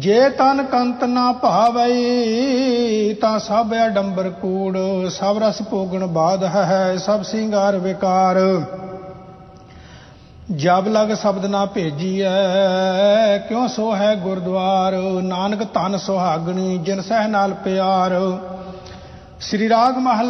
ਜੇ ਤਨ ਕੰਤ ਨਾ ਭਾਵਈ ਤਾਂ ਸਭ ਅਡੰਬਰ ਕੂੜ। ਸਭ ਰਸ ਭੋਗਣ ਬਾਧ ਹੈ ਸਭ ਸਿੰਗਾਰ ਵਿਕਾਰ। ਜਬ ਲਗ ਸ਼ਬਦ ਨਾ ਭੇਜੀਐ ਕਿਉਂ ਸੋ ਹੈ ਗੁਰਦੁਆਰ। ਨਾਨਕ ਧਨ ਸੁਹਾਗਣੀ ਜਿਨ ਸਹਿ ਨਾਲ ਪਿਆਰ। ਸ੍ਰੀ ਰਾਗ ਮਹੱਲਾ